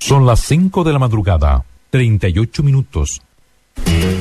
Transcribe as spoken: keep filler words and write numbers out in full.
Son las cinco de la madrugada, treinta y ocho minutos.